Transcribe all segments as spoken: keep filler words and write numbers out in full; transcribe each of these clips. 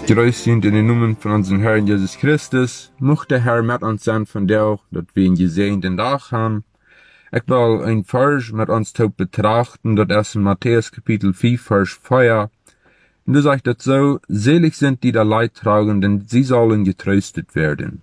Grüß sind in den Namen von unserem Herrn Jesus Christus. Mocht der Herr mit uns sein von der, dass wir ihn gesehen den Tag haben. Ich will ein Vers mit uns taub betrachten, das ist in Matthäus Kapitel vier, Vers vier. Und da sagt das so, selig sind die da Leid tragen, denn sie sollen getröstet werden.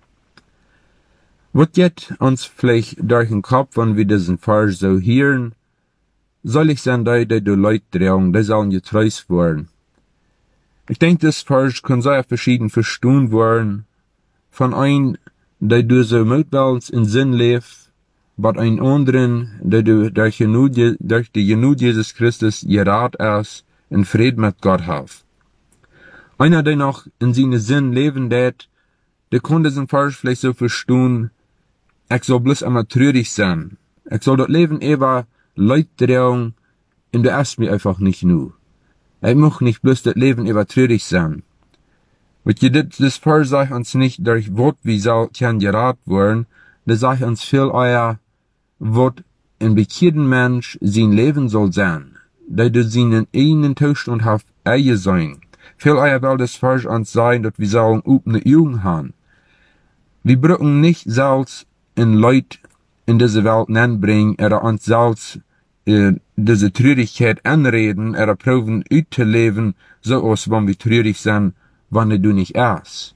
Was geht uns vielleicht durch den Kopf, wenn wir diesen Vers so hören? Selig sind die, die du Leid tragen, die sollen getröstet werden. Ich denke, das Vers kann sehr verschieden verstanden werden. Von einem, der durch so Mutwillens in Sinn lebt, bei einem anderen, der durch die Genug Jesus Christus gerat ist, in Frieden mit Gott hat. Einer, der noch in seinem Sinn leben wird, der kann diesen Vers vielleicht so verstehen, ich soll bloß einmal traurig sein. Ich soll das Leben eher Leid tragen, und du erst mir einfach nicht nur. Ich muss nicht bloß das Leben über traurig sein. Weil das Vers sagt uns nicht durch Wort, wie soll kann gerat werden, das sagt uns viel eher, was ein bekehrten Mensch sein Leben soll sein, da du seinen eigenen Zustand hat, eigen sein. Viel eher will das Vers uns sagen, dass wir sollen offene Augen haben. Wir brauchen nicht selbst in Leute in diese Welt bringen, oder uns selbst äh, diese Traurigkeit anreden, oder proben auszuleben, so als wenn wir traurig sind, wenn du nicht erst.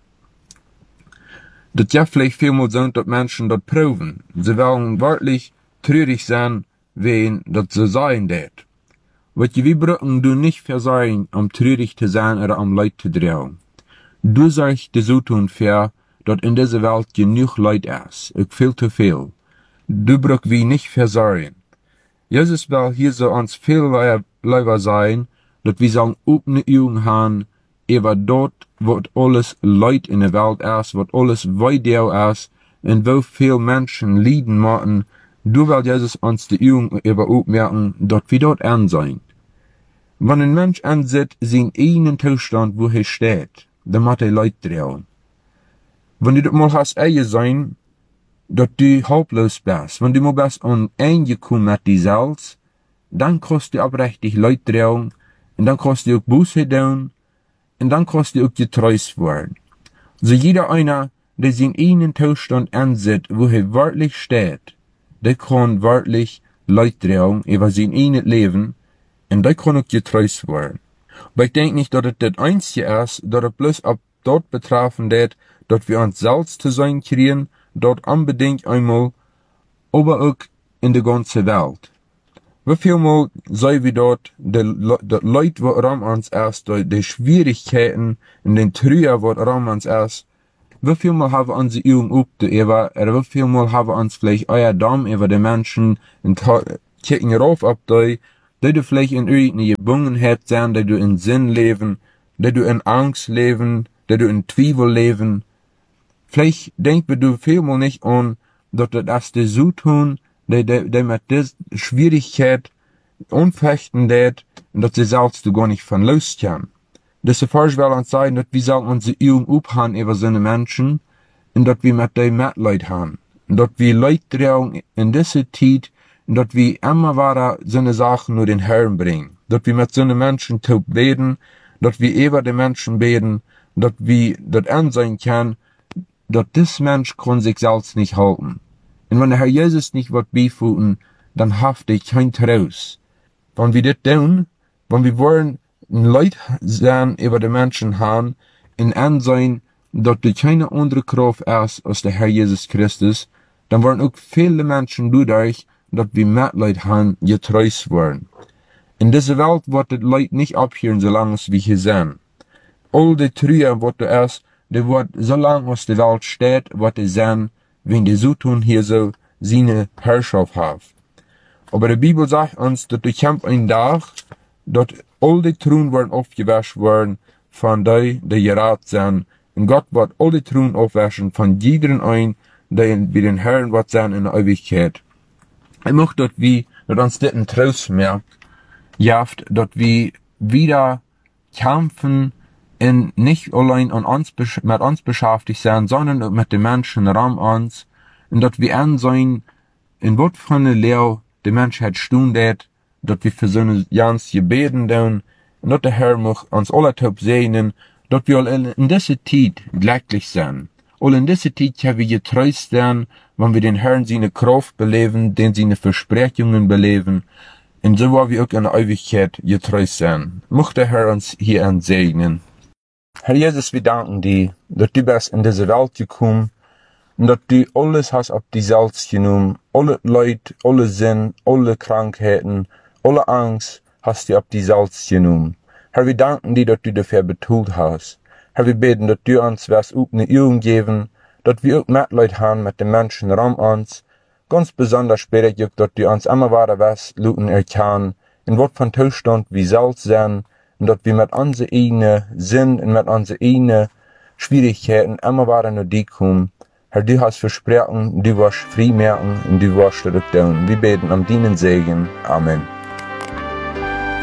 Das ja vielleicht vielmal so, dass Menschen das proben. Sie wollen wirklich traurig sein, wen das so sein wird. Was wir brauchen du nicht versagen, um traurig zu sein oder um Leid zu tragen. Du sagst dir so tun für, dass in dieser Welt genug Leid ist, auch viel zu viel. Du brauchst wie nicht versagen. Jesus will hier so uns viel lieber sein, dass wir so offene Augen haben, über dort, wo alles Leid in der Welt ist, wo alles weiter ist, und wo viele Menschen leiden müssen, du will Jesus uns die Augen über aufmerken, dass wir dort an sein. Wenn ein Mensch ansieht, seinen eigenen Zustand, wo er steht, dann muss er Leid tragen. Wenn du das mal hast eigen sein, dass du haltlos bist, wenn du mal bist uneingekommen mit dir selbst, dann kannst du aufrichtig Leid tragen, und dann kannst du auch Buße tun, und dann kannst du auch getröstet werden. So jeder einer, der seinen eigenen Zustand ansieht, wo er wirklich steht, der kann wirklich Leid tragen über sein eigenes Leben, und der kann auch getröstet werden. Aber ich denke nicht, dass es das Einzige ist, dass es bloß ab dort betroffen wird, dass wir uns selbst zu sein kriegen, dort unbedingt einmal, aber auch in der ganzen Welt. Wie viel Mal sehen wir dort, die Leute, die rum uns ist, die Schwierigkeiten und den Trüger, die rum uns ist, wie viel Mal haben wir unsere Augen aufgeübt, oder wie viel Mal haben wir uns vielleicht euer Daumen über die Menschen und kicken rauf ab die, die du vielleicht in irgendeine Gebungenheit sein, die du in Sinn leben, die du in Angst leben, die du in Zweifel leben. Vielleicht denkst du vielmal nicht an, dass das die so tun, die, die, die mit dieser Schwierigkeit unfechten wird, und dass sie selbst du gar nicht von loskommen. Das ist falsch, weil uns sagen, dass wir sollen unsere Augen aufhaben über so eine Menschen, und dass wir mit dem Mitleid haben. Und dass wir Leid tragen in dieser Zeit, und dass wir immer weiter so eine Sachen nur den Herrn bringen. Dass wir mit so einen Menschen taub beten, dass wir über die Menschen beten, dass wir das ansehen können, dass das Mensch kann sich selbst nicht halten. Und wenn der Herr Jesus nicht wird beifügen, dann haft ich kein Trost. Wenn wir das tun, wenn wir wollen Leid sein über die Menschen haben, in ansehen, dass du keine andere Kraft ist als der Herr Jesus Christus, dann wollen auch viele Menschen dadurch, dass wir Mitleid haben, getröstet werden. In dieser Welt wird das Leid nicht abhören, solange wir hier sind. All die Trüger, was du ist, die wird, solange es die Welt steht, wird die sein, wenn die so tun hier so seine Herrschaft haben. Aber die Bibel sagt uns, dass du kämpfst ein Tag, dass all die Truhen werden aufgewaschen werden von die, die gerat sind. Und Gott wird all die Truhen aufwaschen von jedem ein, der bei den Herrn wird sein in der Ewigkeit. Ich möchte, dass wir, dass uns das ein Trost merkt, jaft, dass wir wieder kämpfen, und nicht allein an uns, mit uns beschäftigt sein, sondern auch mit den Menschen rum uns, und dass wir ansehen, in was für eine Lehre die Menschheit stundet, dass wir für so eine ganz gebeten tun, und dass der Herr muss uns alle taub segnen, dat wir all in dieser Zeit glücklich sein. All in dieser Zeit haben wir getröst sein, wenn wir den Herrn seine Kraft beleben, den seine Versprechungen beleben, und so wollen wir auch in der Ewigkeit getröst sein. Möchte der Herr uns hier segnen. Herr Jesus, wir danken dir, dass du bist in diese Welt gekommen, und dass du alles hast auf die selbst genommen, alle Leid, alle Sinn, alle Krankheiten, alle Angst hast du auf die selbst genommen. Herr, wir danken dir, dass du dafür betont hast. Herr, wir beten, dass du uns was auf eine Übung geben, dass wir auch Mitleid haben mit den Menschen rum uns. Ganz besonders bete ich, dass du uns immer weiter was luten erkennen, in was von Zustand wir selbst sind, und dass wir mit unseren eigenen Sinn und mit unseren eigenen Schwierigkeiten immer weiter nach dir kommen. Herr, du hast versprochen, du wirst frei machen und du wirst das tun. Wir beten um deinen Segen. Amen.